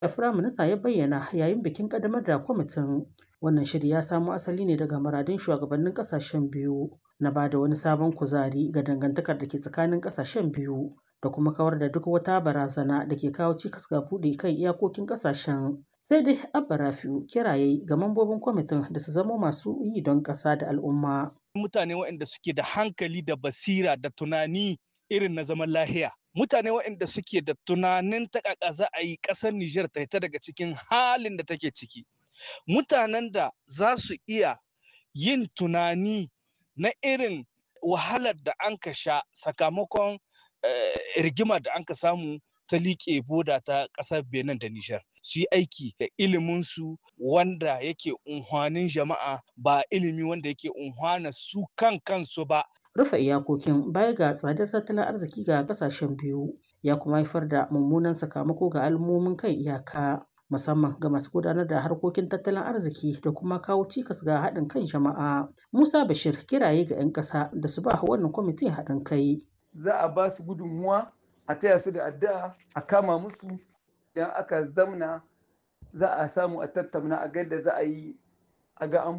da Firaminista ya bayyana yayin bikin ƙaddamar da kwamitin. Wannan shiri ya samo asali ne daga muradun shugabannin ƙasashen biyu na ba da wani sabon kuzari ga dangantakar da ke tsakanin ƙasashen biyu da kuma kawar da duk wata barazana da ke kawo cikas ga buɗe kan iyakokin ƙasashen. Sai dai Abba Rafi'u kira yayi ga mambobin kwamitin da su zamo masu yi don ƙasa da al'umma. Mutane waɗanda suke da hankali da basira da tunani irin na zaman lahiya. Mutane waɗanda suke da tunanin taƙaƙa za a yi ƙasar Nijar ta fita daga cikin halin da take ciki. Mutanen da za su iya yin tunani na irin wahalar da an ka sha sakamakon rigimar da an ka samu ta liƙe boda ta ƙasar Benin da Nijar. Su yi aiki da iliminsu wanda yake unhwanin jama'a ba ilimi wanda yake unhwana su kansu ba. Rufe iyakokin baya ga tsadar tattalin arziki ga kasashen biyu ya kuma haifar da mummunan sakamako ga al'ummomin kan iyaka musamman ga masu gudanar da harkokin tattalin arziki da kuma kawo cikas ga haɗin kan jama'a. Musa Bashir kiraye ga 'yan ƙasa da su ba wannan kwamitin haɗin kai. Za a ba su gudunmuwa a taya su da addu'a a kama musu idan aka zamna za a samu a tattauna a ga da za a yi a ga an